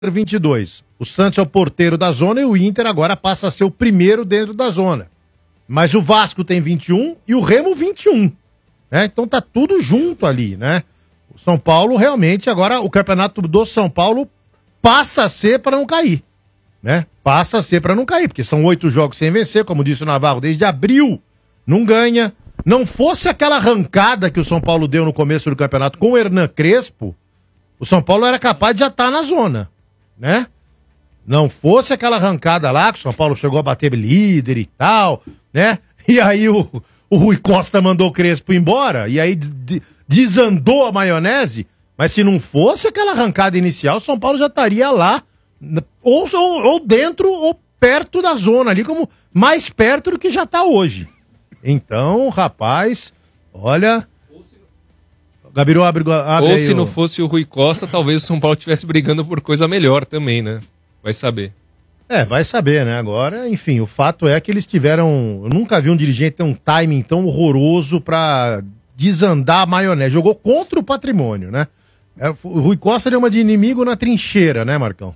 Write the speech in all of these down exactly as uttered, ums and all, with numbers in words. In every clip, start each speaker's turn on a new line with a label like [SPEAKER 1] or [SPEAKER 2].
[SPEAKER 1] vinte e dois. O Santos é o porteiro da zona e o Inter agora passa a ser o primeiro dentro da zona. Mas o Vasco tem vinte e um e o Remo vinte e um. Né? Então tá tudo junto ali, né? O São Paulo realmente agora, o campeonato do São Paulo passa a ser para não cair. Né? Passa a ser para não cair, porque são oito jogos sem vencer, como disse o Navarro, desde abril não ganha. Não fosse aquela arrancada que o São Paulo deu no começo do campeonato com o Hernan Crespo, o São Paulo era capaz de já estar na zona, né? Não fosse aquela arrancada lá, que o São Paulo chegou a bater líder e tal, né? E aí o, o Rui Costa mandou o Crespo embora, e aí d- desandou a maionese, mas se não fosse aquela arrancada inicial, o São Paulo já estaria lá, ou, ou, ou dentro ou perto da zona ali, como mais perto do que já está hoje. Então, rapaz, olha... Gabiru, abre, abre
[SPEAKER 2] Ou
[SPEAKER 1] aí
[SPEAKER 2] se
[SPEAKER 1] o...
[SPEAKER 2] não fosse o Rui Costa, talvez o São Paulo estivesse brigando por coisa melhor também, né? Vai saber.
[SPEAKER 1] É, vai saber, né? Agora, enfim, o fato é que eles tiveram... Eu nunca vi um dirigente ter um timing tão horroroso pra desandar a maionese. Jogou contra o patrimônio, né? O Rui Costa deu uma de inimigo na trincheira, né, Marcão?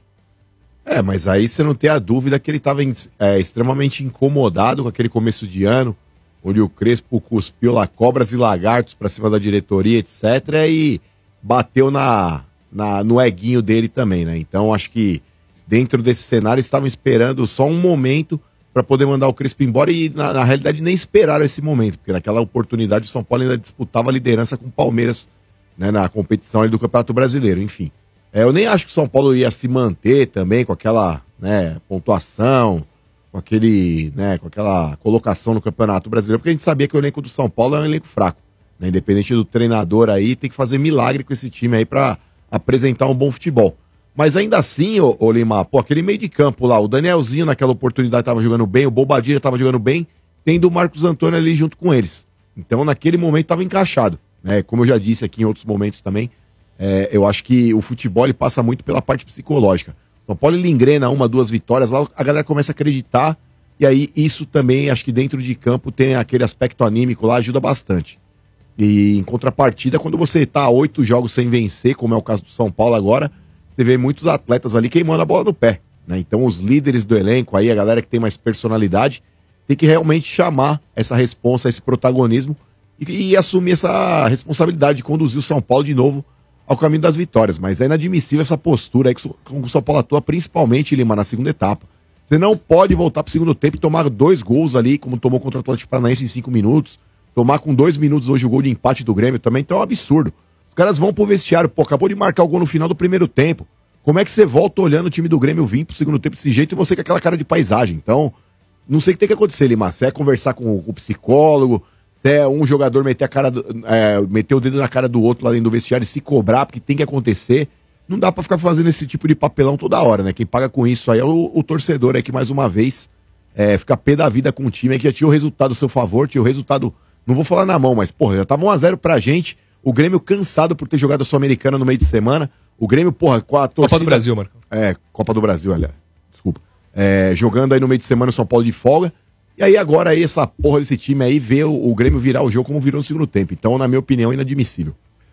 [SPEAKER 3] É, mas aí você não tem a dúvida que ele estava é, extremamente incomodado com aquele começo de ano, onde o Crespo cuspiu lá cobras e lagartos pra cima da diretoria, etcétera, e bateu na, na, no eguinho dele também, né? Então, acho que dentro desse cenário estavam esperando só um momento para poder mandar o Crespo embora e, na, na realidade, nem esperaram esse momento, porque naquela oportunidade o São Paulo ainda disputava a liderança com o Palmeiras, né, na competição ali do Campeonato Brasileiro, enfim. É, eu nem acho que o São Paulo ia se manter também com aquela, né, pontuação, com aquele, né, com aquela colocação no Campeonato Brasileiro, porque a gente sabia que o elenco do São Paulo é um elenco fraco, né? Independente do treinador aí, tem que fazer milagre com esse time aí para apresentar um bom futebol. Mas ainda assim, ô, ô Lima, pô, aquele meio de campo lá, o Danielzinho naquela oportunidade tava jogando bem, o Bobadilha tava jogando bem, tendo o Marcos Antônio ali junto com eles. Então, naquele momento tava encaixado, né? Como eu já disse aqui em outros momentos também, é, eu acho que o futebol ele passa muito pela parte psicológica. São Paulo ele engrena uma, duas vitórias, lá a galera começa a acreditar, e aí isso também, acho que dentro de campo tem aquele aspecto anímico lá, ajuda bastante. E em contrapartida, quando você tá oito jogos sem vencer, como é o caso do São Paulo agora, você vê muitos atletas ali queimando a bola no pé, né? Então os líderes do elenco aí, a galera que tem mais personalidade, tem que realmente chamar essa responsa, esse protagonismo e, e assumir essa responsabilidade de conduzir o São Paulo de novo ao caminho das vitórias. Mas é inadmissível essa postura aí que o São Paulo atua, principalmente, Lima, na segunda etapa. Você não pode voltar pro segundo tempo e tomar dois gols ali, como tomou contra o Atlético Paranaense em cinco minutos. Tomar com dois minutos hoje o gol de empate do Grêmio também, então é um absurdo. Os caras vão pro vestiário, pô, acabou de marcar o gol no final do primeiro tempo. Como é que você volta olhando o time do Grêmio vir pro segundo tempo desse jeito e você com aquela cara de paisagem? Então, não sei o que tem que acontecer, Lima. Se é conversar com o psicólogo, se é um jogador meter, a cara do, é, meter o dedo na cara do outro lá dentro do vestiário e se cobrar, porque tem que acontecer. Não dá pra ficar fazendo esse tipo de papelão toda hora, né? Quem paga com isso aí é o, o torcedor, é que mais uma vez é, fica pé da vida com o time, é que já tinha o resultado a seu favor, tinha o resultado, não vou falar na mão, mas porra, já tava um a zero pra gente, o Grêmio cansado por ter jogado a Sul-Americana no meio de semana, o Grêmio, porra, com a torcida...
[SPEAKER 2] Copa do Brasil, Marcão.
[SPEAKER 3] É, Copa do Brasil, aliás, desculpa. É, jogando aí no meio de semana o São Paulo de folga, e aí agora aí essa porra desse time aí vê o, o Grêmio virar o jogo como virou no segundo tempo, então na minha opinião inadmissível.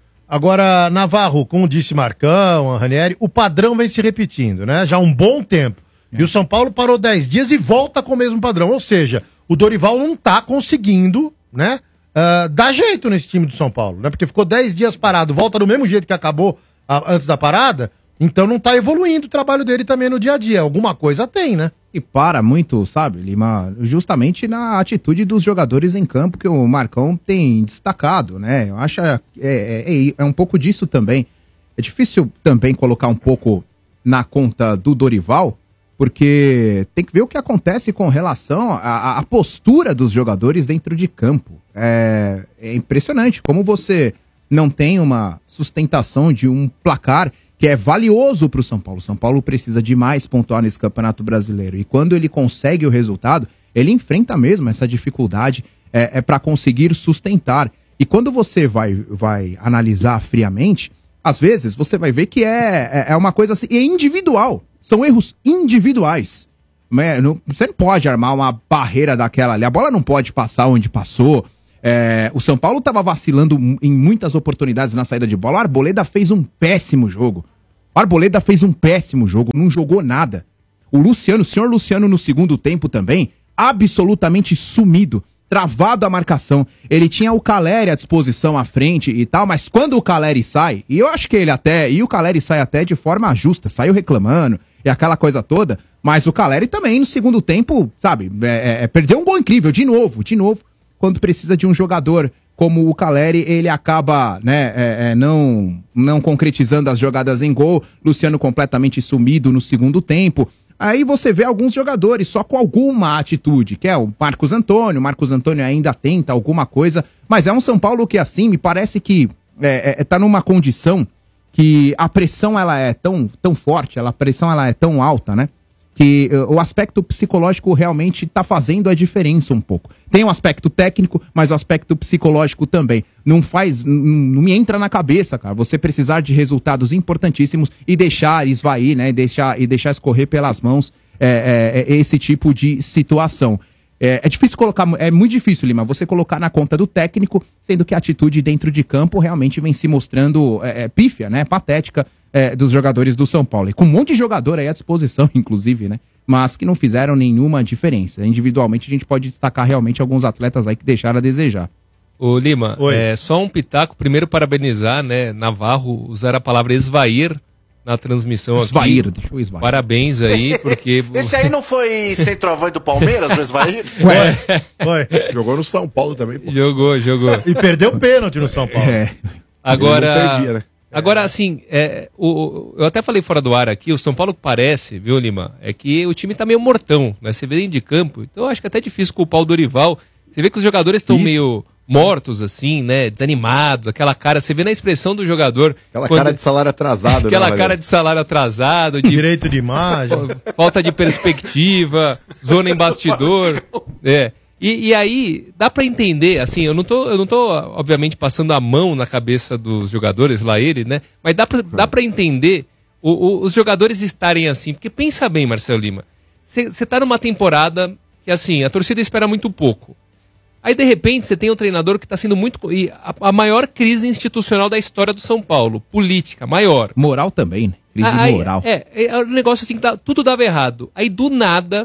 [SPEAKER 1] Agora, Navarro, como disse Marcão, Ranieri, o padrão vem se repetindo, né? Já há um bom tempo. É. E o São Paulo parou dez dias e volta com o mesmo padrão. Ou seja, o Dorival não tá conseguindo, né, uh, dar jeito nesse time do São Paulo, né? Porque ficou dez dias parado, volta do mesmo jeito que acabou a, antes da parada, então não tá evoluindo o trabalho dele também no dia a dia. Alguma coisa tem, né?
[SPEAKER 4] E para muito, sabe, Lima, justamente na atitude dos jogadores em campo que o Marcão tem destacado, né? Eu acho é, é, é um pouco disso também. É difícil também colocar um pouco na conta do Dorival, porque tem que ver o que acontece com relação à, à postura dos jogadores dentro de campo. É, é impressionante como você não tem uma sustentação de um placar que é valioso para o São Paulo. São Paulo precisa demais pontuar nesse Campeonato Brasileiro. E quando ele consegue o resultado, ele enfrenta mesmo essa dificuldade é, é para conseguir sustentar. E quando você vai, vai analisar friamente, às vezes você vai ver que é, é uma coisa assim, é individual. São erros individuais. Você não pode armar uma barreira daquela ali. A bola não pode passar onde passou. É, o São Paulo estava vacilando em muitas oportunidades na saída de bola. O Arboleda fez um péssimo jogo. O Arboleda fez um péssimo jogo, não jogou nada. O Luciano, o senhor Luciano no segundo tempo também, absolutamente sumido, travado a marcação. Ele tinha o Caleri à disposição à frente e tal, mas quando o Caleri sai, e eu acho que ele até, e o Caleri sai até de forma justa, saiu reclamando e aquela coisa toda, mas o Caleri também no segundo tempo, sabe, é, é, perdeu um gol incrível, de novo, de novo, quando precisa de um jogador como o Caleri, ele acaba, né, é, é, não, não concretizando as jogadas em gol, Luciano completamente sumido no segundo tempo. Aí você vê alguns jogadores só com alguma atitude, que é o Marcos Antônio, o Marcos Antônio ainda tenta alguma coisa, mas é um São Paulo que assim, me parece que é, é, tá numa condição que a pressão ela é tão, tão forte, ela, a pressão ela é tão alta, né? Que uh, o aspecto psicológico realmente tá fazendo a diferença um pouco. Tem o aspecto técnico, mas o aspecto psicológico também. Não faz, não, não me entra na cabeça, cara, você precisar de resultados importantíssimos e deixar esvair, né, e deixar, e deixar escorrer pelas mãos é, é, é esse tipo de situação. É, é difícil colocar, é muito difícil, Lima, você colocar na conta do técnico, sendo que a atitude dentro de campo realmente vem se mostrando é, é, pífia, né, patética, É, dos jogadores do São Paulo. E com um monte de jogador aí à disposição, inclusive, né? Mas que não fizeram nenhuma diferença. Individualmente, a gente pode destacar realmente alguns atletas aí que deixaram a desejar.
[SPEAKER 2] Ô Lima, é, só um pitaco. Primeiro, parabenizar, né? Navarro usar a palavra esvair na transmissão aqui.
[SPEAKER 4] Esvair, deixa eu esvair.
[SPEAKER 2] Parabéns aí, porque...
[SPEAKER 5] Esse aí não foi centroavante do Palmeiras, o esvair?
[SPEAKER 1] Ué, foi.
[SPEAKER 3] Jogou no São Paulo também, pô.
[SPEAKER 2] Jogou, jogou.
[SPEAKER 1] E perdeu o pênalti no São Paulo.
[SPEAKER 4] É.
[SPEAKER 2] Agora...
[SPEAKER 3] Ele não perdia, né?
[SPEAKER 2] Agora, assim, é, o, eu até falei fora do ar aqui, o São Paulo parece, viu, Lima, é que o time tá meio mortão, né? Você vê dentro de campo, então eu acho que é até difícil culpar o Dorival. Você vê que os jogadores estão meio mortos, assim, né? Desanimados, aquela cara, você vê na expressão do jogador...
[SPEAKER 3] Aquela
[SPEAKER 2] quando,
[SPEAKER 3] cara de salário atrasado.
[SPEAKER 2] Aquela
[SPEAKER 3] né,
[SPEAKER 2] cara de salário atrasado, de
[SPEAKER 1] direito de imagem.
[SPEAKER 2] falta de perspectiva, zona em bastidor, é... E, e aí, dá pra entender, assim, eu não tô, eu não tô, obviamente, passando a mão na cabeça dos jogadores, lá ele, né? Mas dá pra, dá pra entender o, o, os jogadores estarem assim. Porque pensa bem, Marcelo Lima, você tá numa temporada que, assim, a torcida espera muito pouco. Aí, de repente, você tem um treinador que tá sendo muito... E a, a maior crise institucional da história do São Paulo, política, maior.
[SPEAKER 4] Moral também, né? Crise
[SPEAKER 2] aí,
[SPEAKER 4] moral.
[SPEAKER 2] É, é um negócio assim que dá, tudo dava errado. Aí, do nada...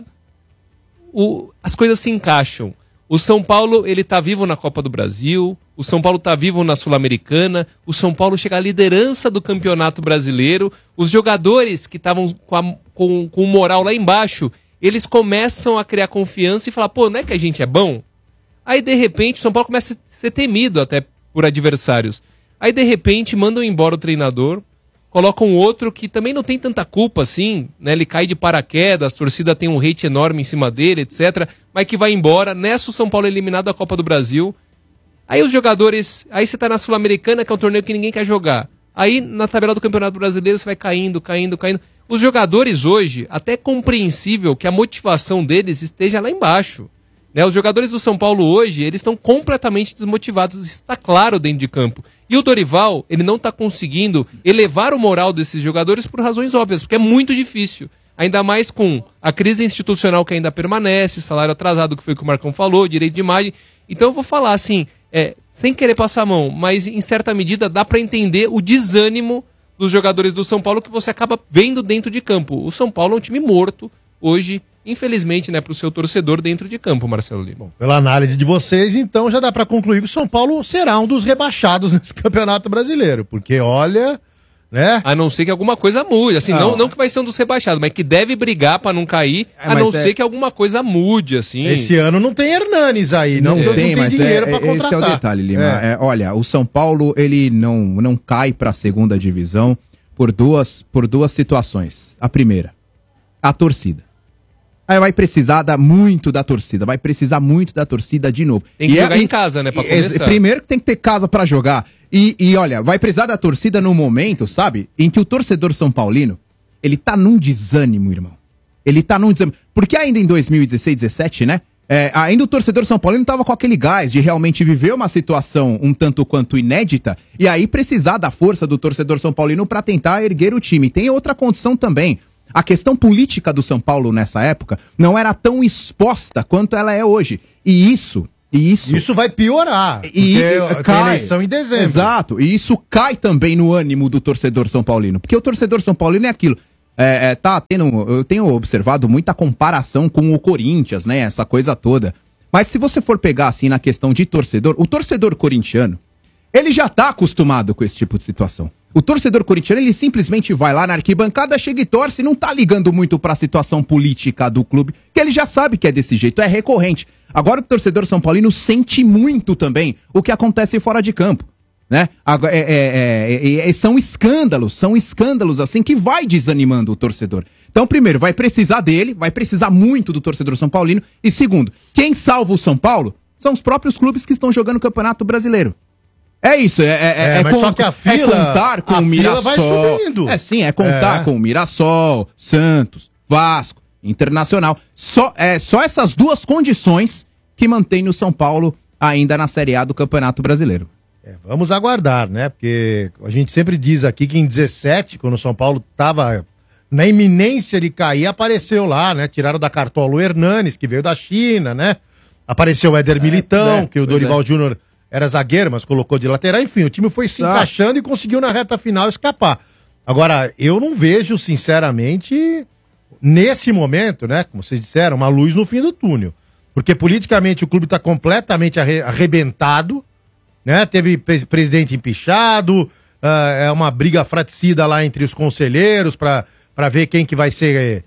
[SPEAKER 2] O, as coisas se encaixam. O São Paulo, ele tá vivo na Copa do Brasil, o São Paulo tá vivo na Sul-Americana, o São Paulo chega à liderança do Campeonato Brasileiro, os jogadores que estavam com, com, com o moral lá embaixo, eles começam a criar confiança e falar, pô, não é que a gente é bom? Aí, de repente, o São Paulo começa a ser temido até por adversários. Aí, de repente, mandam embora o treinador, colocam outro que também não tem tanta culpa assim, né? Ele cai de paraquedas, a torcida tem um hate enorme em cima dele, etcétera. Mas que vai embora. Nessa o São Paulo é eliminado da Copa do Brasil. Aí os jogadores... Aí você tá na Sul-Americana, que é um torneio que ninguém quer jogar. Aí na tabela do Campeonato Brasileiro você vai caindo, caindo, caindo. Os jogadores hoje, até é compreensível que a motivação deles esteja lá embaixo. Né? Os jogadores do São Paulo hoje, eles estão completamente desmotivados, isso está claro dentro de campo. E o Dorival, ele não está conseguindo elevar o moral desses jogadores por razões óbvias, porque é muito difícil. Ainda mais com a crise institucional que ainda permanece, salário atrasado, que foi o que o Marcão falou, direito de imagem. Então eu vou falar assim, é, sem querer passar a mão, mas em certa medida dá para entender o desânimo dos jogadores do São Paulo que você acaba vendo dentro de campo. O São Paulo é um time morto hoje, infelizmente, né, para o seu torcedor dentro de campo, Marcelo Lima.
[SPEAKER 1] Bom, pela análise de vocês, então já dá para concluir que o São Paulo será um dos rebaixados nesse Campeonato Brasileiro, porque olha, né?
[SPEAKER 2] A não ser que alguma coisa mude, assim, não, não, não que vai ser um dos rebaixados, mas que deve brigar para não cair, é, a não é... ser que alguma coisa mude, assim.
[SPEAKER 1] Esse ano não tem Hernanes aí, não,
[SPEAKER 4] não,
[SPEAKER 1] não
[SPEAKER 4] tem,
[SPEAKER 1] tem
[SPEAKER 4] mas
[SPEAKER 1] dinheiro
[SPEAKER 4] é,
[SPEAKER 1] para contratar.
[SPEAKER 4] Esse é o detalhe, Lima. É. É, olha, o São Paulo, ele não, não cai para a segunda divisão por duas, por duas situações. A primeira, a torcida. Aí vai precisar da, muito da torcida, vai precisar muito da torcida de novo.
[SPEAKER 2] Tem que
[SPEAKER 4] e
[SPEAKER 2] jogar
[SPEAKER 4] é,
[SPEAKER 2] em casa, né, pra
[SPEAKER 4] e,
[SPEAKER 2] começar.
[SPEAKER 4] Primeiro que tem que ter casa pra jogar. E, e olha, vai precisar da torcida no momento, sabe, em que o torcedor São Paulino, ele tá num desânimo, irmão. Ele tá num desânimo. Porque ainda em dois mil e dezesseis, dezessete, né, é, ainda o torcedor São Paulino tava com aquele gás de realmente viver uma situação um tanto quanto inédita e aí precisar da força do torcedor São Paulino pra tentar erguer o time. Tem outra condição também. A questão política do São Paulo nessa época não era tão exposta quanto ela é hoje. E isso, Isso.
[SPEAKER 1] Isso vai piorar.
[SPEAKER 4] E
[SPEAKER 1] porque
[SPEAKER 4] cai.
[SPEAKER 1] tem eleição em dezembro.
[SPEAKER 4] Exato. E isso cai também no ânimo do torcedor são paulino. Porque o torcedor são paulino é aquilo. É, é, tá tendo, eu tenho observado muita comparação com o Corinthians, né? Essa coisa toda. Mas se você for pegar assim na questão de torcedor, o torcedor corintiano, ele já tá acostumado com esse tipo de situação. O torcedor corintiano, ele simplesmente vai lá na arquibancada, chega e torce, não tá ligando muito pra situação política do clube, que ele já sabe que é desse jeito, é recorrente. Agora o torcedor são paulino sente muito também o que acontece fora de campo, né? Agora, é, é, é, é, são escândalos, são escândalos assim que vai desanimando o torcedor. Então, primeiro, vai precisar dele, vai precisar muito do torcedor são paulino, e segundo, quem salva o São Paulo são os próprios clubes que estão jogando o Campeonato Brasileiro. É isso, é, é,
[SPEAKER 1] é,
[SPEAKER 4] é,
[SPEAKER 1] mas
[SPEAKER 4] com,
[SPEAKER 1] só que a fila,
[SPEAKER 4] é contar com
[SPEAKER 1] a
[SPEAKER 4] o Mirassol.
[SPEAKER 1] Vai subindo.
[SPEAKER 4] É sim, é contar
[SPEAKER 1] é.
[SPEAKER 4] com o Mirassol, Santos, Vasco, Internacional. Só, é, só essas duas condições que mantém o São Paulo ainda na Série A do Campeonato Brasileiro.
[SPEAKER 1] É, vamos aguardar, né? Porque a gente sempre diz aqui que em dezessete, quando o São Paulo estava na iminência de cair, apareceu lá, né? Tiraram da cartola o Hernanes, que veio da China, né? Apareceu o Éder Militão,
[SPEAKER 4] é,
[SPEAKER 1] que o Dorival
[SPEAKER 4] é.
[SPEAKER 1] Júnior era zagueiro, mas colocou de lateral. Enfim, o time foi se
[SPEAKER 4] Tá.
[SPEAKER 1] encaixando e conseguiu na reta final escapar. Agora, eu não vejo, sinceramente, nesse momento, né? Como vocês disseram, uma luz no fim do túnel. Porque politicamente o clube está completamente arre- arrebentado, né? Teve pre- presidente empichado, uh, é uma briga fraticida lá entre os conselheiros para para ver quem que vai ser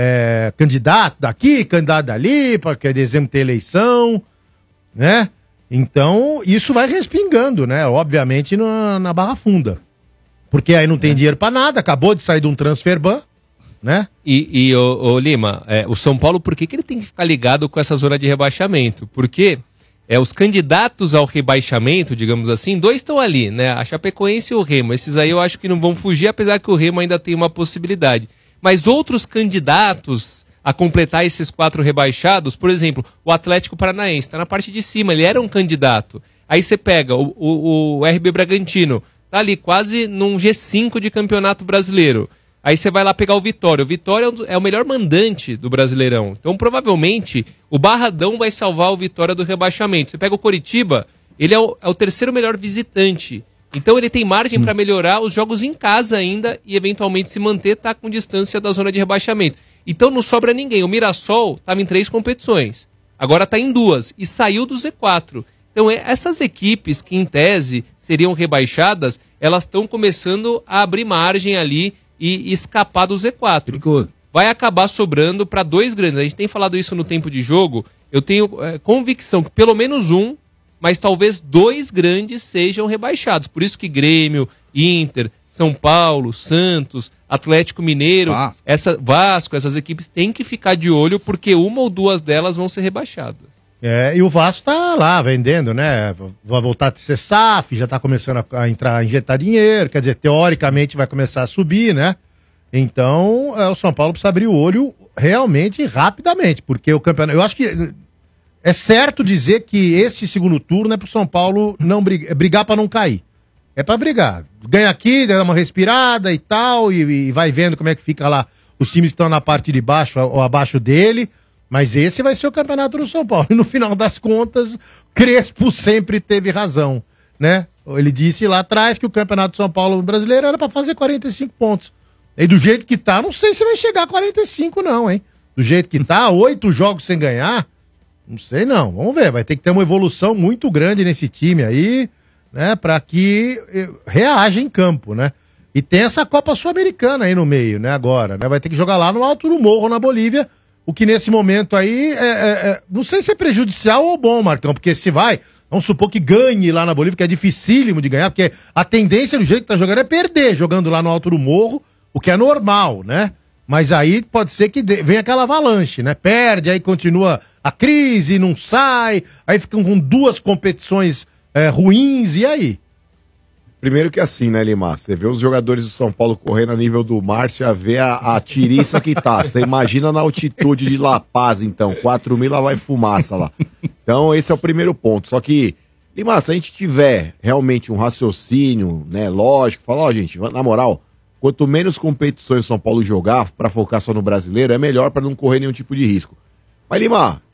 [SPEAKER 1] é, candidato daqui, candidato dali, porque em dezembro tem eleição, né? Então, isso vai respingando, né? Obviamente, na, na Barra Funda. Porque aí não tem é. dinheiro pra nada, acabou de sair de um transfer ban, né?
[SPEAKER 2] E, e ô, ô, Lima, é, o São Paulo, por que, que ele tem que ficar ligado com essa zona de rebaixamento? Porque é, os candidatos ao rebaixamento, digamos assim, dois estão ali, né? A Chapecoense e o Remo. Esses aí eu acho que não vão fugir, apesar que o Remo ainda tem uma possibilidade. Mas outros candidatos a completar esses quatro rebaixados, por exemplo, o Atlético Paranaense, está na parte de cima, ele era um candidato. Aí você pega o, o, o R B Bragantino, tá ali quase num G cinco de Campeonato Brasileiro. Aí você vai lá pegar o Vitória. O Vitória é o melhor mandante do Brasileirão. Então, provavelmente, o Barradão vai salvar o Vitória do rebaixamento. Você pega o Coritiba, ele é o, é o terceiro melhor visitante. Então, ele tem margem hum. para melhorar os jogos em casa ainda e, eventualmente, se manter, tá com distância da zona de rebaixamento. Então, não sobra ninguém. O Mirassol estava em três competições. Agora está em duas e saiu do Z quatro. Então, essas equipes que, em tese, seriam rebaixadas, elas estão começando a abrir margem ali e escapar do Z quatro. Perigoso. Vai acabar sobrando para dois grandes. A gente tem falado isso no tempo de jogo. Eu tenho é, convicção que pelo menos um, mas talvez dois grandes sejam rebaixados. Por isso que Grêmio, Inter, São Paulo, Santos, Atlético Mineiro, Vasco. Essa, Vasco, essas equipes têm que ficar de olho porque uma ou duas delas vão ser rebaixadas.
[SPEAKER 1] É, e o Vasco tá lá vendendo, né? Vai voltar a ser S A F, já tá começando a, a entrar, a injetar dinheiro, quer dizer, teoricamente vai começar a subir, né? Então, é, o São Paulo precisa abrir o olho realmente rapidamente, porque o campeonato. Eu acho que é certo dizer que esse segundo turno é pro São Paulo não brigar, brigar para não cair. É para brigar. Ganha aqui, dá uma respirada e tal, e, e vai vendo como é que fica lá. Os times estão na parte de baixo ou abaixo dele. Mas esse vai ser o campeonato do São Paulo. E no final das contas, Crespo sempre teve razão, né? Ele disse lá atrás que o campeonato do São Paulo brasileiro era para fazer quarenta e cinco pontos. E do jeito que tá, não sei se vai chegar a quarenta e cinco não, hein? Do jeito que tá, oito jogos sem ganhar, não sei não. Vamos ver, vai ter que ter uma evolução muito grande nesse time aí, né? Para que reaja em campo, né? E tem essa Copa Sul-Americana aí no meio, né? Agora, né? Vai ter que jogar lá no alto do morro, na Bolívia. O que nesse momento aí, é, é, é, não sei se é prejudicial ou bom, Marcão, porque se vai, vamos supor que ganhe lá na Bolívia, que é dificílimo de ganhar, porque a tendência do jeito que tá jogando é perder, jogando lá no alto do morro, o que é normal, né? Mas aí pode ser que venha aquela avalanche, né? Perde, aí continua a crise, não sai, aí ficam com duas competições é, ruins, e aí?
[SPEAKER 3] Primeiro que assim, né, Lima? Você vê os jogadores do São Paulo correndo a nível do mar, você já vê a, a tiriça que tá. Você imagina na altitude de La Paz, então. quatro mil lá vai fumaça lá. Então, esse é o primeiro ponto. Só que, Lima, se a gente tiver realmente um raciocínio, né, lógico, falar, ó, gente, na moral, quanto menos competições o São Paulo jogar pra focar só no brasileiro, é melhor pra não correr nenhum tipo de risco. Mas, Lima,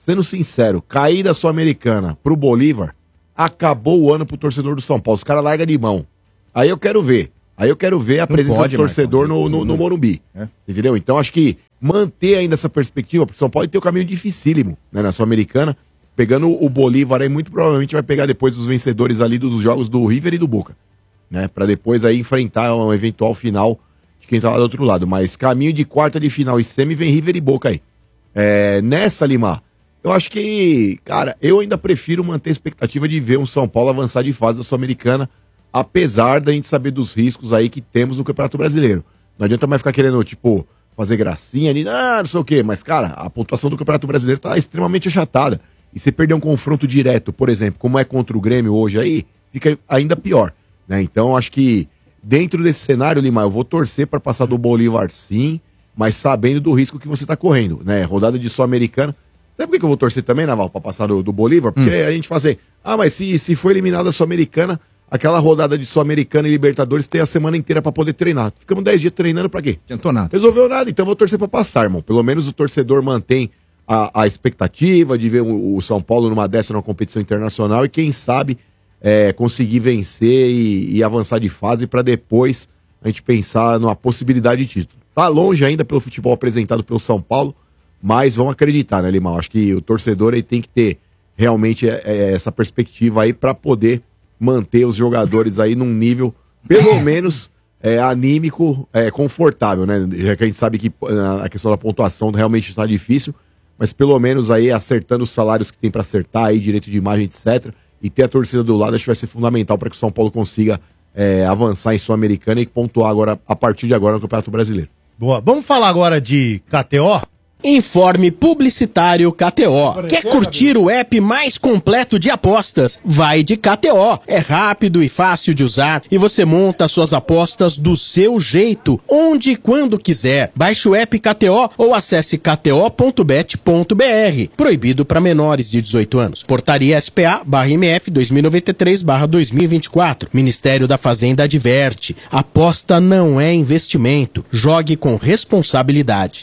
[SPEAKER 3] sendo sincero, cair da Sul-Americana pro Bolívar, acabou o ano pro torcedor do São Paulo. Os caras largam de mão. Aí eu quero ver. Aí eu quero ver a
[SPEAKER 4] Não
[SPEAKER 3] presença
[SPEAKER 4] pode,
[SPEAKER 3] do torcedor no, no, no Morumbi.
[SPEAKER 4] É.
[SPEAKER 3] Entendeu? Então acho que manter ainda essa perspectiva, porque o São Paulo tem um caminho dificílimo, né, na Sul-Americana. Pegando o Bolívar aí, muito provavelmente vai pegar depois os vencedores ali dos jogos do River e do Boca. Né? Pra depois aí enfrentar um eventual final de quem tá lá do outro lado. Mas caminho de quarta de final e semi vem River e Boca aí. É, nessa, Lima, eu acho que, cara, eu ainda prefiro manter a expectativa de ver um São Paulo avançar de fase da Sul-Americana, apesar da gente saber dos riscos aí que temos no Campeonato Brasileiro. Não adianta mais ficar querendo, tipo, fazer gracinha ali, ah, não sei o quê, mas, cara, a pontuação do Campeonato Brasileiro tá extremamente achatada. E se perder um confronto direto, por exemplo, como é contra o Grêmio hoje aí, fica ainda pior, né? Então, acho que dentro desse cenário, Lima, eu vou torcer para passar do Bolívar sim, mas sabendo do risco que você tá correndo, né? Rodada de Sul-Americana. Sabe por que eu vou torcer também, Naval, pra passar do, do Bolívar? Porque hum. a gente fala assim, ah, mas se, se for eliminada a Sul-Americana, aquela rodada de Sul-Americana e Libertadores tem a semana inteira pra poder treinar. Ficamos dez dias treinando pra quê?
[SPEAKER 4] Adiantou nada.
[SPEAKER 3] Resolveu nada, então eu vou torcer pra passar, irmão. Pelo menos o torcedor mantém a, a expectativa de ver o, o São Paulo numa dessa numa competição internacional e quem sabe é, conseguir vencer e, e avançar de fase pra depois a gente pensar numa possibilidade de título. Tá longe ainda pelo futebol apresentado pelo São Paulo, mas vamos acreditar, né, Limão? Acho que o torcedor aí tem que ter realmente é, é, essa perspectiva aí para poder manter os jogadores aí num nível, pelo menos, é, anímico, é, confortável, né? Já que a gente sabe que a questão da pontuação realmente está difícil, mas pelo menos aí acertando os salários que tem para acertar aí, direito de imagem, etcétera. E ter a torcida do lado, acho que vai ser fundamental para que o São Paulo consiga é, avançar em Sul-Americana e pontuar agora, a partir de agora no Campeonato Brasileiro.
[SPEAKER 1] Boa. Vamos falar agora de K T O?
[SPEAKER 6] Informe Publicitário K T O. Quer curtir o app mais completo de apostas? Vai de K T O. É rápido e fácil de usar e você monta suas apostas do seu jeito, onde e quando quiser. Baixe o app K T O ou acesse k t o ponto bet ponto b r. Proibido para menores de dezoito anos. Portaria S P A barra M F dois mil e noventa e três barra dois mil e vinte e quatro. Ministério da Fazenda adverte. Aposta não é investimento. Jogue com responsabilidade.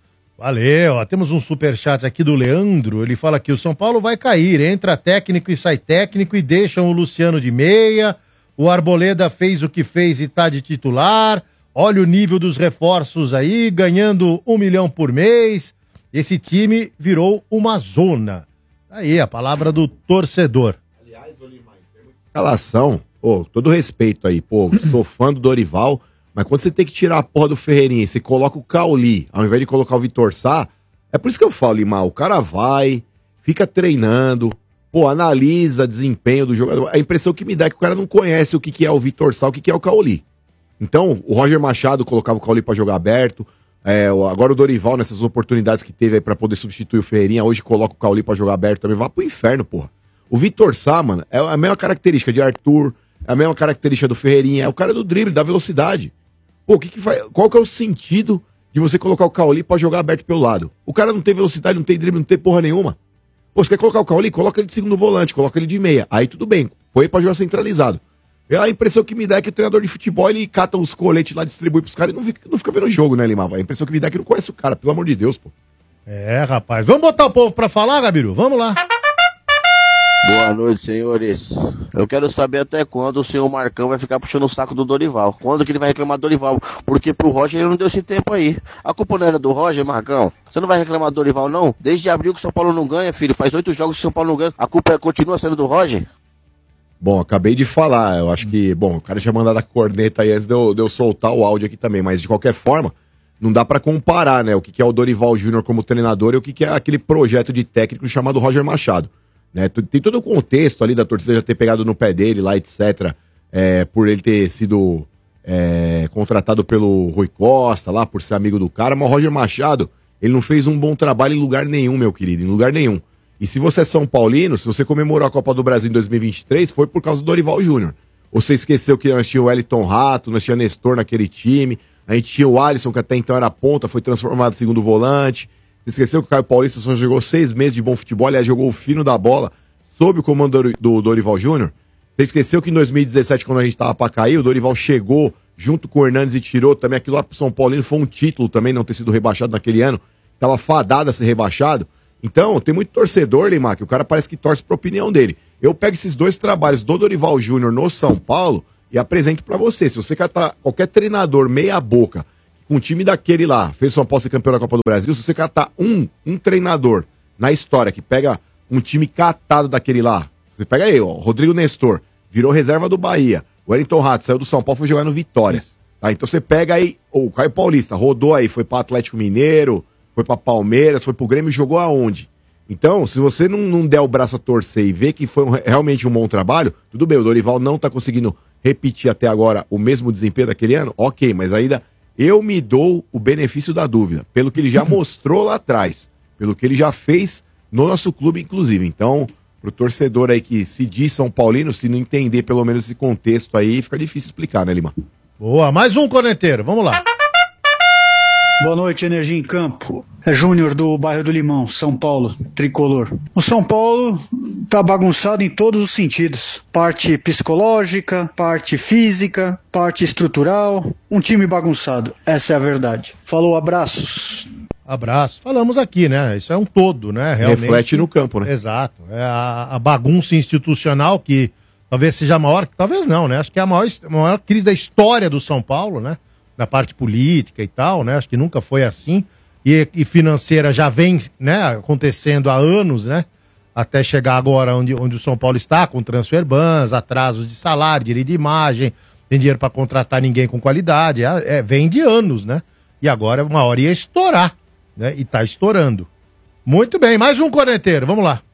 [SPEAKER 1] Valeu, ó, temos um superchat aqui do Leandro, ele fala que o São Paulo vai cair, entra técnico e sai técnico e deixam o Luciano de meia, o Arboleda fez o que fez e tá de titular, olha o nível dos reforços aí, ganhando um milhão por mês, esse time virou uma zona. Aí, a palavra do torcedor.
[SPEAKER 3] Aliás, Olimar, em termos de escalação, pô, todo respeito aí, pô, sou fã do Dorival, mas quando você tem que tirar a porra do Ferreirinha e você coloca o Cauli, ao invés de colocar o Vitor Sá, é por isso que eu falo, Limar, o cara vai, fica treinando, pô, analisa desempenho do jogador. A impressão que me dá é que o cara não conhece o que, que é o Vitor Sá, o que, que é o Cauli. Então, o Roger Machado colocava o Cauli pra jogar aberto, é, agora o Dorival, nessas oportunidades que teve aí pra poder substituir o Ferreirinha, hoje coloca o Cauli pra jogar aberto também, vai pro inferno, porra. O Vitor Sá, mano, é a mesma característica de Arthur, é a mesma característica do Ferreirinha, é o cara do drible, da velocidade. Pô, que que faz, qual que é o sentido de você colocar o Cauli pra jogar aberto pelo lado? O cara não tem velocidade, não tem drible, não tem porra nenhuma. Pô, você quer colocar o Cauli? Coloca ele de segundo volante, coloca ele de meia. Aí tudo bem, põe ele pra jogar centralizado. É a impressão que me dá é que o treinador de futebol, ele cata os coletes lá, distribui pros caras e não fica, não fica vendo o jogo, né, Limar? A impressão que me dá é que não conhece o cara, pelo amor de Deus, pô.
[SPEAKER 1] É, rapaz. Vamos botar o povo pra falar, Gabiru? Vamos lá.
[SPEAKER 7] Boa noite, senhores. Eu quero saber até quando o senhor Marcão vai ficar puxando o saco do Dorival. Quando que ele vai reclamar do Dorival? Porque pro Roger ele não deu esse tempo aí. A culpa não era do Roger, Marcão? Você não vai reclamar do Dorival, não? Desde abril que o São Paulo não ganha, filho. Faz oito jogos que o São Paulo não ganha. A culpa é, continua sendo do Roger?
[SPEAKER 3] Bom, acabei de falar. Eu acho que, bom, o cara tinha mandado a corneta aí antes de eu, de eu soltar o áudio aqui também. Mas, de qualquer forma, não dá pra comparar, né? O que, que é o Dorival Júnior como treinador e o que, que é aquele projeto de técnico chamado Roger Machado. Né, tem todo o contexto ali da torcida já ter pegado no pé dele lá, etcétera. É, por ele ter sido é, contratado pelo Rui Costa lá, por ser amigo do cara. Mas o Roger Machado, ele não fez um bom trabalho em lugar nenhum, meu querido, em lugar nenhum. E se você é São Paulino, se você comemorou a Copa do Brasil em dois mil e vinte e três, foi por causa do Dorival Júnior. Você esqueceu que nós tínhamos o Wellington Rato, nós tínhamos Nestor naquele time, a gente tinha o Alisson, que até então era ponta, foi transformado em segundo volante. Esqueceu que o Caio Paulista só jogou seis meses de bom futebol, aliás, jogou o fino da bola sob o comando do, do Dorival Júnior. Você esqueceu que em dois mil e dezessete, quando a gente tava pra cair, o Dorival chegou junto com o Hernandes e tirou também aquilo lá pro São Paulino, foi um título também, não ter sido rebaixado naquele ano, tava fadado a ser rebaixado. Então, tem muito torcedor, Limar, que o cara parece que torce pra opinião dele. Eu pego esses dois trabalhos do Dorival Júnior no São Paulo e apresento pra você. Se você catar qualquer treinador meia boca, com um time daquele lá, fez o São Paulo ser campeão da Copa do Brasil, se você catar um, um treinador na história que pega um time catado daquele lá, você pega aí, ó, Rodrigo Nestor, virou reserva do Bahia, o Wellington Rato saiu do São Paulo, foi jogar no Vitória. Tá, então você pega aí, o Caio Paulista, rodou aí, foi pra Atlético Mineiro, foi pra Palmeiras, foi pro Grêmio e jogou aonde? Então, se você não, não der o braço a torcer e ver que foi um, realmente um bom trabalho, tudo bem, o Dorival não tá conseguindo repetir até agora o mesmo desempenho daquele ano, ok, mas ainda eu me dou o benefício da dúvida, pelo que ele já mostrou lá atrás, pelo que ele já fez no nosso clube, inclusive. Então, pro torcedor aí que se diz São Paulino, se não entender pelo menos esse contexto aí, fica difícil explicar, né, Lima?
[SPEAKER 1] Boa, mais um corneteiro, vamos lá.
[SPEAKER 8] Boa noite, Energia em Campo. É Júnior do bairro do Limão, São Paulo, tricolor. O São Paulo tá bagunçado em todos os sentidos. Parte psicológica, parte física, parte estrutural. Um time bagunçado, essa é a verdade. Falou, abraços.
[SPEAKER 1] Abraço. Falamos aqui, né? Isso é um todo, né? Realmente.
[SPEAKER 3] Reflete no campo, né?
[SPEAKER 1] Exato. É a, a bagunça institucional que talvez seja a maior, talvez não, né? Acho que é a maior, a maior crise da história do São Paulo, né? Da parte política e tal, né? Acho que nunca foi assim. E, e financeira já vem, né, acontecendo há anos, né? Até chegar agora onde, onde o São Paulo está, com transfer bans, atrasos de salário, direito de imagem, tem dinheiro para contratar ninguém com qualidade. É, é, vem de anos, né? E agora uma hora ia estourar, né? E tá estourando. Muito bem, mais um corneteiro, vamos lá.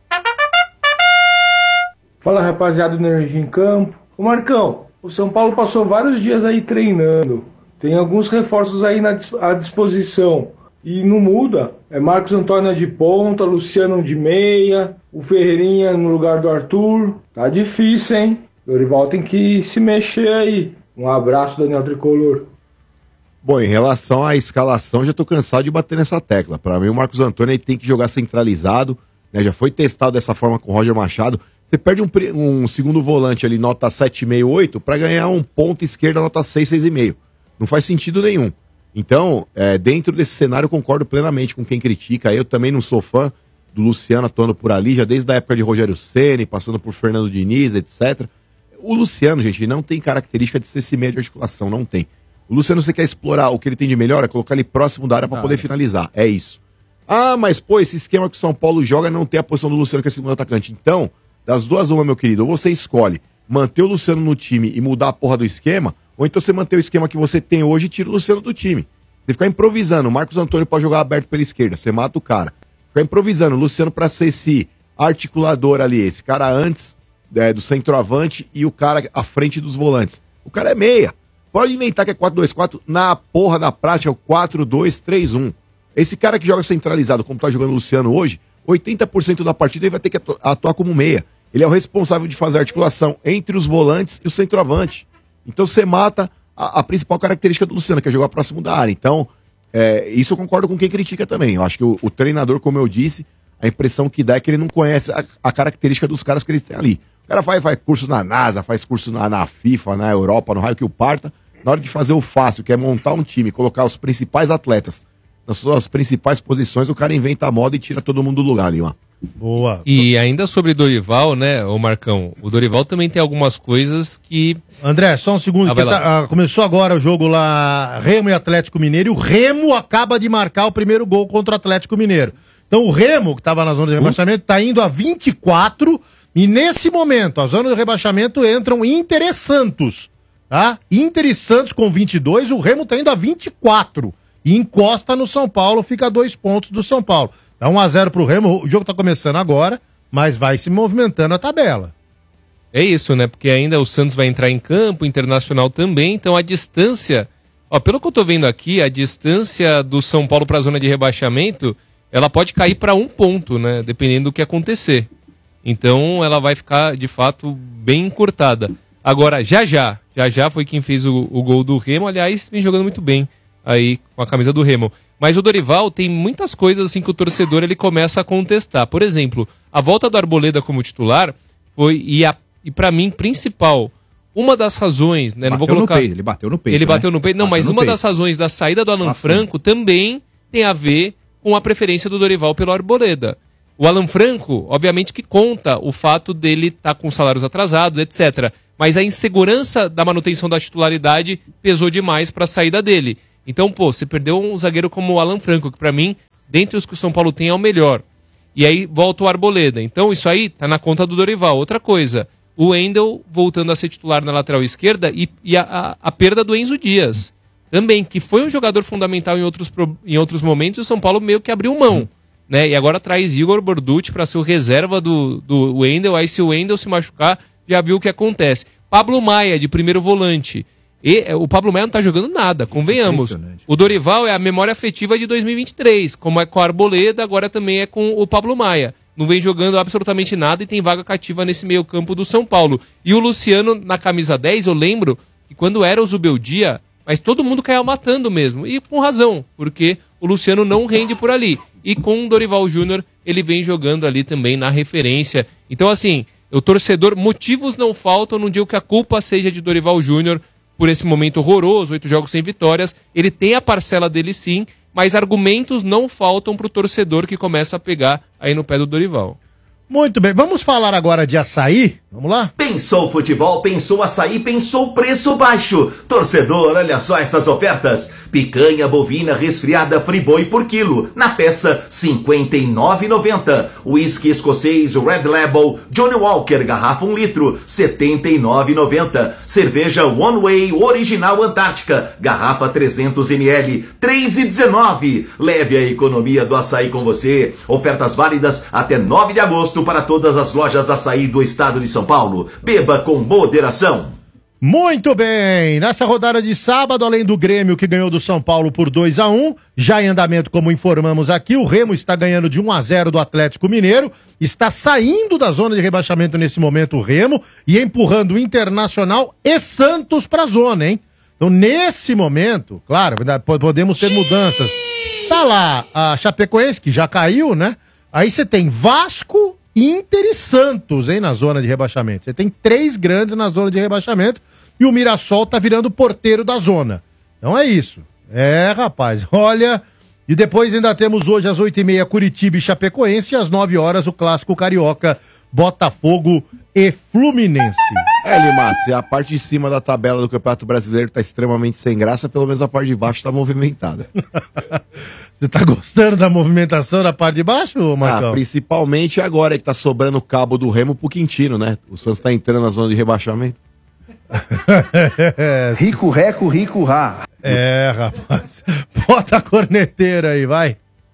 [SPEAKER 9] Fala, rapaziada do Energia em Campo. Ô Marcão, o São Paulo passou vários dias aí treinando. Tem alguns reforços aí na, à disposição. E não muda. É Marcos Antônio de ponta, Luciano de meia, o Ferreirinha no lugar do Arthur. Tá difícil, hein? Dorival tem que se mexer aí. Um abraço, Daniel Tricolor.
[SPEAKER 3] Bom, em relação à escalação, já tô cansado de bater nessa tecla. Para mim, o Marcos Antônio aí tem que jogar centralizado, né? Já foi testado dessa forma com o Roger Machado. Você perde um, um segundo volante ali, nota sete vírgula cinco, oito, para ganhar um ponto esquerda, nota seis, seis vírgula cinco. Não faz sentido nenhum. Então, é, dentro desse cenário, eu concordo plenamente com quem critica. Eu também não sou fã do Luciano atuando por ali, já desde a época de Rogério Ceni, passando por Fernando Diniz, etcétera. O Luciano, gente, não tem característica de ser esse meio de articulação, não tem. O Luciano, você quer explorar o que ele tem de melhor, é colocar ele próximo da área para poder finalizar. É isso. Ah, mas pô, esse esquema que o São Paulo joga não tem a posição do Luciano, que é segundo atacante. Então, das duas uma, meu querido, ou você escolhe manter o Luciano no time e mudar a porra do esquema, ou então você manter o esquema que você tem hoje e tira o Luciano do time. Você ficar improvisando, o Marcos Antônio pode jogar aberto pela esquerda, você mata o cara. Ficar improvisando, o Luciano para ser esse articulador ali, esse cara antes é, do centroavante e o cara à frente dos volantes. O cara é meia. Pode inventar que é quatro dois quatro, na porra da prática é o quatro dois três um. Esse cara que joga centralizado, como tá jogando o Luciano hoje, oitenta por cento da partida ele vai ter que atu- atuar como meia. Ele é o responsável de fazer a articulação entre os volantes e o centroavante. Então você mata a, a principal característica do Luciano, que é jogar próximo da área. Então, é, isso eu concordo com quem critica também. Eu acho que o, o treinador, como eu disse, a impressão que dá é que ele não conhece a, a característica dos caras que eles têm ali. O cara faz, faz cursos na NASA, faz curso na, na FIFA, na Europa, no raio que o parta. Na hora de fazer o fácil, que é montar um time, colocar os principais atletas nas suas principais posições, o cara inventa a moda e tira todo mundo do lugar ali, ó.
[SPEAKER 1] Boa.
[SPEAKER 2] E ainda sobre Dorival, né, ô Marcão, o Dorival também tem algumas coisas que...
[SPEAKER 1] André, só um segundo,
[SPEAKER 2] Ah,
[SPEAKER 1] que
[SPEAKER 2] vai lá.
[SPEAKER 1] tá- ah, começou agora o jogo lá, Remo e Atlético Mineiro, e o Remo acaba de marcar o primeiro gol contra o Atlético Mineiro. Então o Remo, que estava na zona de rebaixamento, está indo a vinte e quatro, e nesse momento, a zona de rebaixamento entram Inter e Santos, tá? Inter e Santos com vinte e dois, o Remo está indo a vinte e quatro, e encosta no São Paulo, fica a dois pontos do São Paulo. Dá um a zero pro Remo, o jogo tá começando agora, mas vai se movimentando a tabela.
[SPEAKER 2] É isso, né? Porque ainda o Santos vai entrar em campo, o Internacional também, então a distância... Ó, pelo que eu tô vendo aqui, a distância do São Paulo para a zona de rebaixamento, ela pode cair para um ponto, né? Dependendo do que acontecer. Então ela vai ficar, de fato, bem encurtada. Agora, já já, já já foi quem fez o, o gol do Remo, aliás, vem jogando muito bem aí com a camisa do Remo. Mas o Dorival tem muitas coisas assim que o torcedor ele começa a contestar. Por exemplo, a volta do Arboleda como titular foi, e, a, e para mim, principal, uma das razões, né? Não vou colocar...
[SPEAKER 4] no peito, ele bateu no peito.
[SPEAKER 2] Ele
[SPEAKER 4] né?
[SPEAKER 2] bateu no peito, não,
[SPEAKER 4] Bateu
[SPEAKER 2] mas
[SPEAKER 4] no
[SPEAKER 2] uma
[SPEAKER 4] peito.
[SPEAKER 2] das razões da saída do Alan
[SPEAKER 4] Bastante.
[SPEAKER 2] Franco também tem a ver com a preferência do Dorival pelo Arboleda. O Alan Franco, obviamente que conta o fato dele estar tá com salários atrasados, etcétera. Mas a insegurança da manutenção da titularidade pesou demais para a saída dele. Então, pô, você perdeu um zagueiro como o Alan Franco, que para mim, dentre os que o São Paulo tem, é o melhor. E aí volta o Arboleda. Então, isso aí tá na conta do Dorival. Outra coisa, o Wendel voltando a ser titular na lateral esquerda e, e a, a, a perda do Enzo Dias. Também, que foi um jogador fundamental em outros, em outros momentos, e o São Paulo meio que abriu mão. Né? E agora traz Igor Borducci para ser o reserva do, do Wendel. Aí se o Wendel se machucar, já viu o que acontece. Pablo Maia, de primeiro volante. E, o Pablo Maia não tá jogando nada, convenhamos. O Dorival é a memória afetiva de dois mil e vinte e três, como é com a Arboleda, agora também é com o Pablo Maia. Não vem jogando absolutamente nada e tem vaga cativa nesse meio campo do São Paulo. E o Luciano, na camisa dez, eu lembro que quando era o Zubeldia, mas todo mundo caiu matando mesmo. E com razão, porque o Luciano não rende por ali. E com o Dorival Júnior, ele vem jogando ali também na referência. Então, assim, o torcedor, motivos não faltam, não digo que a culpa seja de Dorival Júnior por esse momento horroroso, oito jogos sem vitórias. Ele tem a parcela dele sim, mas argumentos não faltam para o torcedor que começa a pegar aí no pé do Dorival.
[SPEAKER 1] Muito bem, vamos falar agora de açaí? Vamos lá?
[SPEAKER 10] Pensou futebol, pensou açaí, pensou preço baixo. Torcedor, olha só essas ofertas. Picanha bovina resfriada Friboi por quilo, na peça cinquenta e nove reais e noventa centavos. Whisky escocês Red Label Johnny Walker, garrafa um litro, setenta e nove reais e noventa centavos. Cerveja One Way Original Antártica, garrafa trezentos mililitros, três reais e dezenove centavos. Leve a economia do açaí com você. Ofertas válidas até nove de agosto para todas as lojas açaí do estado de São Paulo. Beba com moderação.
[SPEAKER 1] Muito bem, nessa rodada de sábado, além do Grêmio que ganhou do São Paulo por dois a um, já em andamento, como informamos aqui, o Remo está ganhando de um a zero do Atlético Mineiro, está saindo da zona de rebaixamento nesse momento o Remo e empurrando o Internacional e Santos para a zona, hein? Então, nesse momento, claro, podemos ter mudanças. Tá lá a Chapecoense, que já caiu, né? Aí você tem Vasco, Inter e Santos, hein, na zona de rebaixamento. Você tem três grandes na zona de rebaixamento e o Mirassol tá virando porteiro da zona. Então é isso. É, rapaz, olha... E depois ainda temos hoje às oito e meia Curitiba e Chapecoense e às nove horas o clássico carioca Botafogo e Fluminense.
[SPEAKER 3] É, Lima, se a parte de cima da tabela do Campeonato Brasileiro tá extremamente sem graça, pelo menos a parte de baixo tá movimentada.
[SPEAKER 1] Você tá gostando da movimentação da parte de baixo, Marcão?
[SPEAKER 3] Ah, principalmente agora que tá sobrando o cabo do Remo pro Quintino, né? O Santos tá entrando na zona de rebaixamento.
[SPEAKER 11] Rico, reco, rico, rá.
[SPEAKER 1] É, rapaz. Bota a corneteira aí, vai.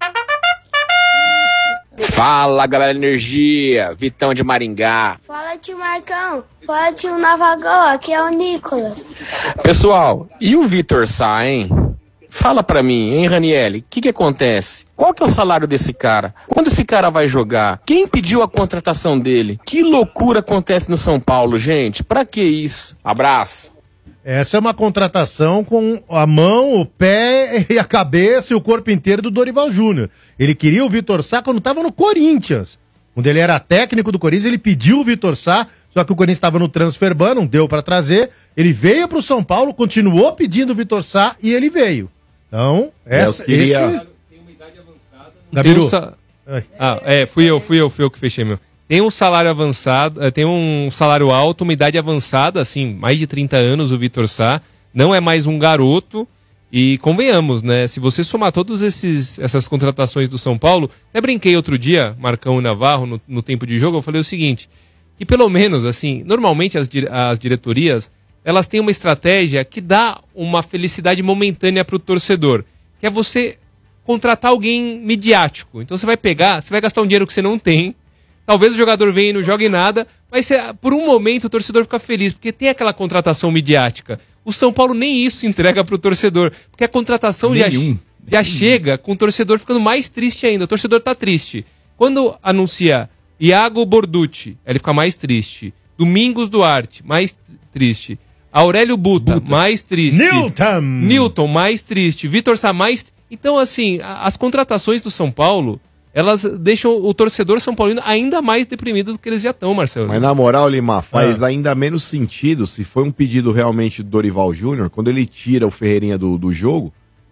[SPEAKER 12] Fala, galera Energia, Vitão de Maringá.
[SPEAKER 13] Fala, tio Marcão. Fala, tio Navagão, aqui é o Nicolas.
[SPEAKER 12] Pessoal, e o Vitor Sá, hein? Fala pra mim, hein, Ranielli, o que que acontece? Qual que é o salário desse cara? Quando esse cara vai jogar? Quem pediu a contratação dele? Que loucura acontece no São Paulo, gente? Pra que isso? Abraço.
[SPEAKER 1] Essa é uma contratação com a mão, o pé e a cabeça e o corpo inteiro do Dorival Júnior. Ele queria o Vitor Sá quando estava no Corinthians. Quando ele era técnico do Corinthians, ele pediu o Vitor Sá, só que o Corinthians estava no transfer ban, não deu para trazer. Ele veio para o São Paulo, continuou pedindo o Vitor Sá e ele veio. Então, essa...
[SPEAKER 3] Eu queria...
[SPEAKER 1] esse...
[SPEAKER 2] Tem uma idade avançada. Tem um sa... Ah, é, fui eu, fui eu, fui eu que fechei, meu. Tem um salário avançado, tem um salário alto, uma idade avançada, assim, mais de trinta anos o Vitor Sá, não é mais um garoto, e convenhamos, né, se você somar todas essas contratações do São Paulo, até brinquei outro dia, Marcão e Navarro, no, no tempo de jogo, eu falei o seguinte, que pelo menos, assim, normalmente as, as diretorias, elas têm uma estratégia que dá uma felicidade momentânea para o torcedor, que é você contratar alguém midiático, então você vai pegar, você vai gastar um dinheiro que você não tem. Talvez o jogador venha e não jogue nada, mas por um momento o torcedor fica feliz, porque tem aquela contratação midiática. O São Paulo nem isso entrega pro torcedor, porque a contratação já, já chega com o torcedor ficando mais triste ainda. O torcedor tá triste. Quando anuncia Iago Borducci, ele fica mais triste. Domingos Duarte, mais triste. Aurélio Buta, Buta. mais triste.
[SPEAKER 1] Newton!
[SPEAKER 2] Newton, mais triste. Vitor Sá, mais... Então, assim, as contratações do São Paulo... elas deixam o torcedor são paulino ainda mais deprimido do que eles já estão, Marcelo.
[SPEAKER 3] Mas na moral, Lima, faz
[SPEAKER 2] ah.
[SPEAKER 3] ainda menos sentido se foi um pedido realmente do Dorival Júnior, quando ele tira o Ferreirinha do, do jogo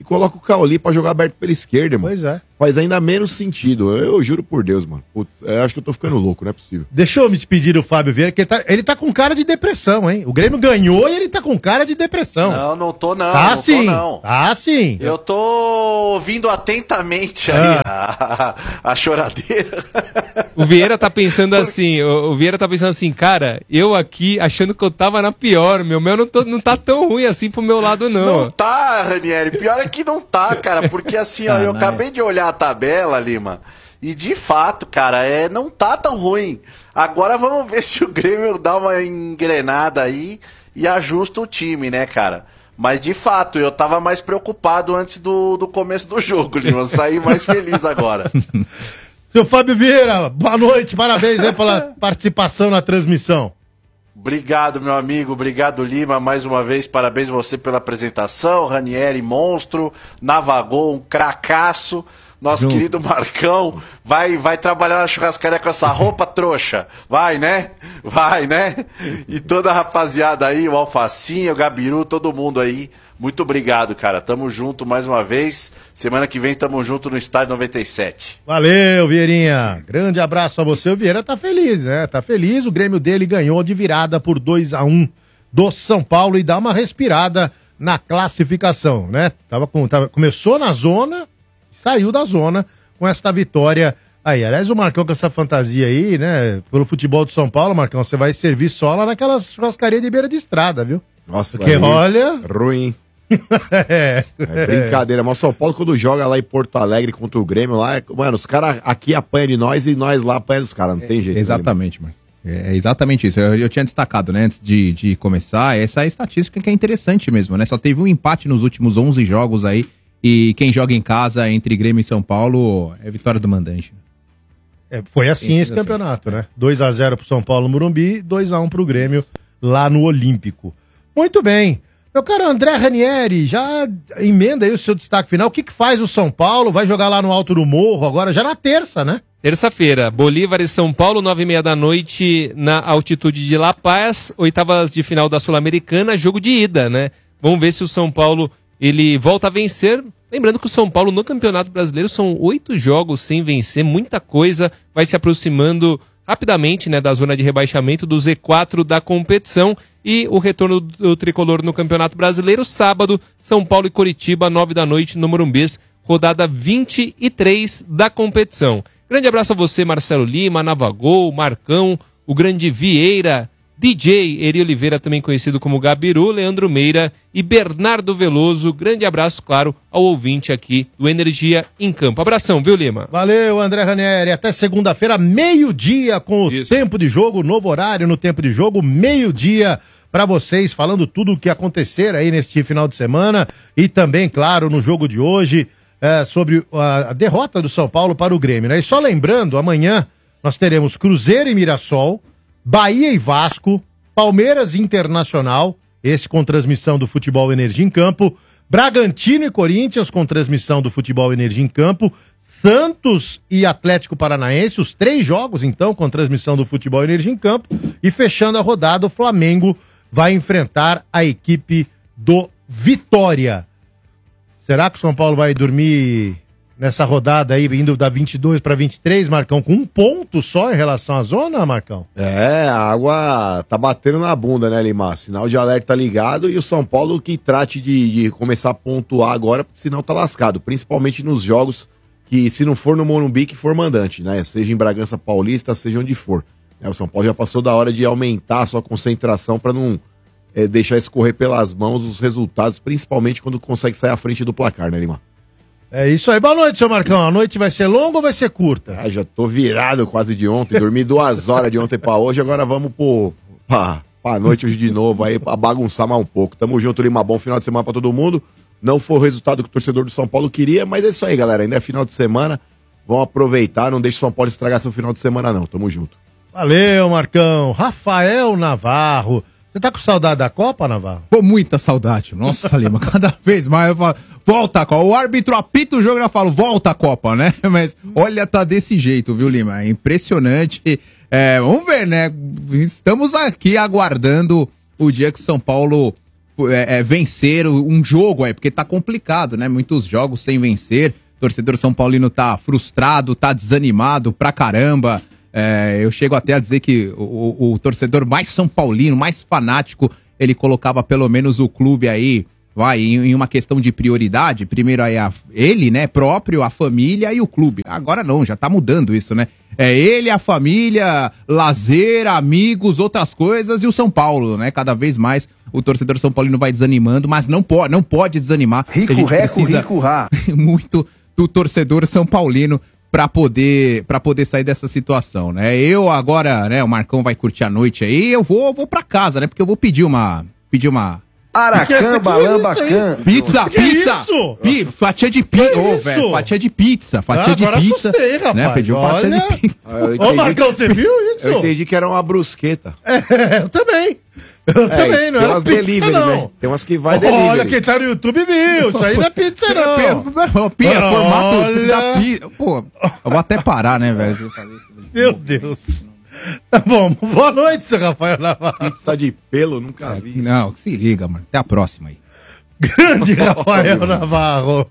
[SPEAKER 3] e coloca o Cauli pra jogar aberto pela esquerda, mano.
[SPEAKER 1] Pois é.
[SPEAKER 3] Faz ainda menos sentido. Eu, eu juro por Deus, mano. Putz, eu acho que eu tô ficando louco, não é possível.
[SPEAKER 1] Deixa eu me despedir do Fábio Vieira, que ele tá, ele tá com cara de depressão, hein? O Grêmio ganhou e ele tá com cara de depressão.
[SPEAKER 5] Não, não tô não.
[SPEAKER 1] Tá
[SPEAKER 5] não
[SPEAKER 1] sim,
[SPEAKER 5] tô, não.
[SPEAKER 1] tá sim.
[SPEAKER 5] Eu tô ouvindo atentamente aí a, a choradeira.
[SPEAKER 2] O Vieira tá pensando assim, o, o Vieira tá pensando assim, cara, eu aqui achando que eu tava na pior, meu, meu não, tô, não tá tão ruim assim pro meu lado, não.
[SPEAKER 5] Não tá, Ranieri, pior é que não tá, cara, porque assim, ó, eu acabei de olhar a tabela, Lima, e de fato, cara, é, não tá tão ruim. Agora vamos ver se o Grêmio dá uma engrenada aí e ajusta o time, né, cara? Mas de fato, eu tava mais preocupado antes do, do começo do jogo, Lima, eu saí mais feliz agora.
[SPEAKER 1] Seu Fábio Vieira, boa noite, parabéns aí pela participação na transmissão.
[SPEAKER 5] Obrigado, meu amigo, obrigado, Lima, mais uma vez, parabéns a você pela apresentação, Ranieri, monstro, Navagou, um cracaço, nosso
[SPEAKER 1] Junto.
[SPEAKER 5] querido Marcão, vai, vai trabalhar na churrascaria com essa roupa, trouxa, vai, né? Vai, né? E toda a rapaziada aí, o Alfacinha, o Gabiru, todo mundo aí, muito obrigado, cara, tamo junto mais uma vez, semana que vem tamo junto no Estádio noventa e sete.
[SPEAKER 1] Valeu, Vieirinha. Grande abraço a você. O Vieira tá feliz, né? Tá feliz. O Grêmio dele ganhou de virada por dois a um do São Paulo e dá uma respirada na classificação, né? Tava com, tava, começou na zona, saiu da zona com esta vitória aí. Aliás, o Marcão com essa fantasia aí, né? Pelo futebol de São Paulo, Marcão, você vai servir só lá naquelas churrascarias de beira de estrada, viu?
[SPEAKER 3] Nossa,
[SPEAKER 1] porque
[SPEAKER 3] aí,
[SPEAKER 1] olha...
[SPEAKER 3] ruim.
[SPEAKER 1] é.
[SPEAKER 3] É brincadeira, mas o São Paulo quando joga lá em Porto Alegre contra o Grêmio lá, é- mano, os caras aqui apanham de nós e nós lá apanham dos caras, não tem jeito.
[SPEAKER 4] Exatamente, mano. É exatamente isso. Eu, eu tinha destacado, né, antes de, de começar, essa estatística que é interessante mesmo, né? Só teve um empate nos últimos onze jogos aí, e quem joga em casa entre Grêmio e São Paulo é vitória do mandante.
[SPEAKER 1] É, foi assim esse campeonato, né? dois a zero pro São Paulo no Morumbi, dois a um pro Grêmio lá no Olímpico. Muito bem. Meu caro André Ranieri, já emenda aí o seu destaque final. O que que faz o São Paulo? Vai jogar lá no Alto do Morro agora, já na terça, né?
[SPEAKER 2] Terça-feira, Bolívar e São Paulo, nove e meia da noite, na altitude de La Paz, oitavas de final da Sul-Americana, jogo de ida, né? Vamos ver se o São Paulo, ele volta a vencer. Lembrando que o São Paulo no Campeonato Brasileiro são oito jogos sem vencer, muita coisa, vai se aproximando rapidamente, né, da zona de rebaixamento do Z quatro da competição. E o retorno do tricolor no Campeonato Brasileiro, sábado, São Paulo e Coritiba, nove da noite, no Morumbês, rodada vinte e três da competição. Grande abraço a você, Marcelo Lima, Navagol, Marcão, o grande Vieira, D J Eri Oliveira, também conhecido como Gabiru, Leandro Meira e Bernardo Veloso. Grande abraço, claro, ao ouvinte aqui do Energia em Campo. Abração, viu, Lima?
[SPEAKER 1] Valeu, André Ranieri. Até segunda-feira, meio-dia, com o
[SPEAKER 2] Isso.
[SPEAKER 1] tempo de jogo, novo horário no tempo de jogo, meio-dia para vocês, falando tudo o que acontecer aí neste final de semana e também, claro, no jogo de hoje, é, sobre a, a derrota do São Paulo para o Grêmio, né? E só lembrando, amanhã nós teremos Cruzeiro e Mirassol, Bahia e Vasco, Palmeiras e Internacional, esse com transmissão do Futebol Energia em Campo, Bragantino e Corinthians com transmissão do Futebol Energia em Campo, Santos e Atlético Paranaense, os três jogos então com transmissão do Futebol Energia em Campo, e fechando a rodada o Flamengo vai enfrentar a equipe do Vitória. Será que o São Paulo vai dormir nessa rodada aí, indo da vinte e dois para vinte e três, Marcão, com um ponto só em relação à zona, Marcão?
[SPEAKER 3] É, a água tá batendo na bunda, né, Lima? Sinal de alerta ligado e o São Paulo que trate de, de começar a pontuar agora, porque senão tá lascado, principalmente nos jogos que, se não for no Morumbi, que for mandante, né? Seja em Bragança Paulista, seja onde for. É, o São Paulo já passou da hora de aumentar a sua concentração para não é, deixar escorrer pelas mãos os resultados, principalmente quando consegue sair à frente do placar, né, Lima?
[SPEAKER 1] É isso aí. Boa noite, seu Marcão. A noite vai ser longa ou vai ser curta?
[SPEAKER 3] Ah, já tô virado quase de ontem, dormi duas horas de ontem pra hoje, agora vamos pro, pra, pra noite hoje de novo aí, pra bagunçar mais um pouco. Tamo junto, Lima, bom final de semana pra todo mundo. Não foi o resultado que o torcedor do São Paulo queria, mas é isso aí, galera, ainda é final de semana, vão aproveitar, não deixe o São Paulo estragar seu final de semana não, tamo junto.
[SPEAKER 1] Valeu, Marcão. Rafael Navarro. Você tá com saudade da Copa, Navarro?
[SPEAKER 4] Pô, muita saudade. Nossa, Lima, cada vez mais eu falo, volta a Copa. O árbitro apita o jogo e eu falo, volta a Copa, né? Mas olha, tá desse jeito, viu, Lima? É impressionante. É, vamos ver, né? Estamos aqui aguardando o dia que o São Paulo é, é, vencer um jogo aí, porque tá complicado, né? Muitos jogos sem vencer. O torcedor São Paulino tá frustrado, tá desanimado pra caramba. É, eu chego até a dizer que o, o, o torcedor mais São Paulino, mais fanático, ele colocava pelo menos o clube aí, vai, em, em uma questão de prioridade. Primeiro aí a, ele, né, próprio, a família e o clube. Agora não, já tá mudando isso, né? É ele, a família, lazer, amigos, outras coisas e o São Paulo, né? Cada vez mais o torcedor São Paulino vai desanimando, mas não pode, não pode desanimar.
[SPEAKER 11] Rico, reco, rico, rá.
[SPEAKER 4] Muito do torcedor São Paulino para poder para poder sair dessa situação, né? Eu agora, né, o Marcão vai curtir a noite aí, eu vou vou para casa, né? Porque eu vou pedir uma pedir uma
[SPEAKER 11] Aracan, Balambacan.
[SPEAKER 4] Pizza,
[SPEAKER 1] que
[SPEAKER 4] pizza.
[SPEAKER 1] isso?
[SPEAKER 4] Pi, fatia de pizza, ô,
[SPEAKER 1] isso?
[SPEAKER 4] velho, fatia de pizza, fatia
[SPEAKER 1] Ah,
[SPEAKER 4] de
[SPEAKER 1] agora
[SPEAKER 4] pizza.
[SPEAKER 1] assustei, rapaz.
[SPEAKER 4] Né? Pediu fatia
[SPEAKER 1] Olha.
[SPEAKER 4] de pizza.
[SPEAKER 3] Ah, eu
[SPEAKER 1] Ô,
[SPEAKER 3] entendi
[SPEAKER 1] Marcão,
[SPEAKER 3] que-
[SPEAKER 1] você viu isso?
[SPEAKER 3] Eu entendi que era uma brusqueta.
[SPEAKER 1] É, eu também. Eu
[SPEAKER 3] É,
[SPEAKER 1] também, não
[SPEAKER 3] tem
[SPEAKER 1] era
[SPEAKER 3] umas
[SPEAKER 1] pizza,
[SPEAKER 3] delivery,
[SPEAKER 1] não.
[SPEAKER 3] né? Tem umas que vai
[SPEAKER 1] Olha,
[SPEAKER 3] delivery.
[SPEAKER 1] quem tá no YouTube viu. Isso aí não é pizza, não.
[SPEAKER 4] Pia, formato
[SPEAKER 1] Olha.
[SPEAKER 4] da pizza. Pô, eu vou até parar, né, velho?
[SPEAKER 1] Meu Deus. Tá bom, boa noite, seu Rafael Navarro.
[SPEAKER 3] Pizza de pelo, nunca vi. isso.
[SPEAKER 4] Não, se liga, mano. Até a próxima aí.
[SPEAKER 1] Grande Rafael Navarro.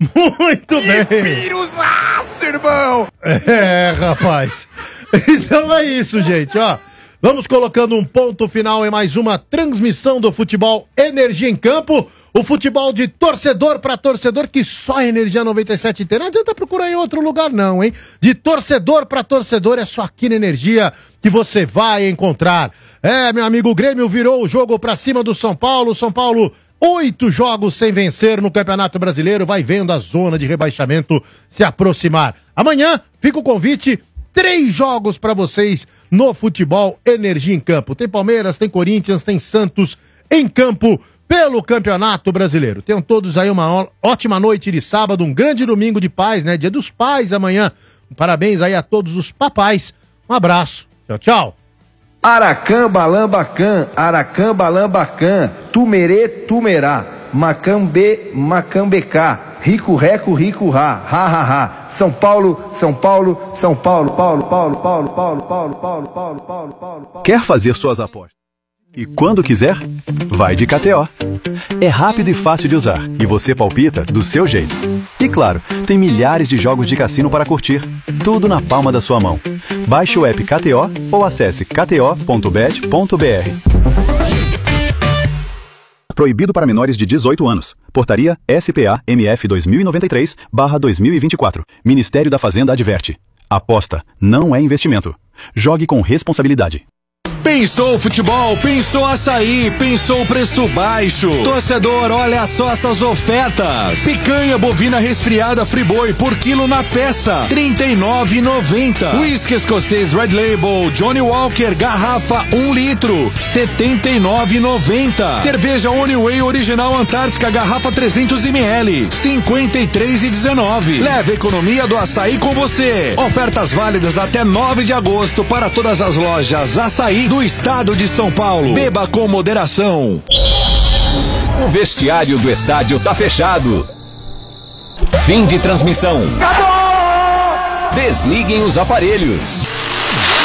[SPEAKER 1] Muito bem.
[SPEAKER 11] Piruzaço, irmão!
[SPEAKER 1] É, rapaz. Então é isso, gente, ó. Vamos colocando um ponto final em mais uma transmissão do futebol Energia em Campo. O futebol de torcedor para torcedor, que só a Energia noventa e sete tem. Não adianta procurar em outro lugar não, hein? De torcedor para torcedor é só aqui na Energia que você vai encontrar. É, meu amigo, o Grêmio virou o jogo para cima do São Paulo. São Paulo, oito jogos sem vencer no Campeonato Brasileiro. Vai vendo a zona de rebaixamento se aproximar. Amanhã fica o convite. Três jogos para vocês no futebol Energia em Campo. Tem Palmeiras, tem Corinthians, tem Santos em campo pelo Campeonato Brasileiro. Tenham todos aí uma ó- ótima noite de sábado, um grande domingo de paz, né? Dia dos Pais amanhã. Parabéns aí a todos os papais. Um abraço. Tchau, tchau.
[SPEAKER 11] Aracan, Balambacan, Aracan, Balambacan, Tumerê, Tumerá, Macambê, Macambecá, Rico, Reco, Rico, Rá, Ha, Ha, Ha, São Paulo, São Paulo, São Paulo, Paulo, Paulo, Paulo, Paulo, Paulo, Paulo, Paulo, Paulo, Paulo, Paulo.
[SPEAKER 14] Quer fazer suas apostas? E quando quiser, vai de K T O. É rápido e fácil de usar, e você palpita do seu jeito. E claro, tem milhares de jogos de cassino para curtir, tudo na palma da sua mão. Baixe o app K T O ou acesse k t o ponto bet ponto b r. Proibido para menores de dezoito anos. Portaria S P A M F dois mil e noventa e três barra dois mil e vinte e quatro. Ministério da Fazenda adverte. Aposta não é investimento. Jogue com responsabilidade.
[SPEAKER 15] Pensou futebol, pensou açaí, pensou preço baixo. Torcedor, olha só essas ofertas. Picanha bovina resfriada Friboi por quilo na peça, trinta e nove reais e noventa centavos. Whisky escocês Red Label Johnny Walker garrafa um litro, setenta e nove reais e noventa centavos. Cerveja Oneway original Antártica garrafa trezentos mililitros, cinquenta e três reais e dezenove centavos. Leve a economia do açaí com você. Ofertas válidas até nove de agosto para todas as lojas Açaí do estado de São Paulo. Beba com moderação.
[SPEAKER 16] O vestiário do estádio tá fechado. Fim de transmissão. Acabou! Desliguem os aparelhos.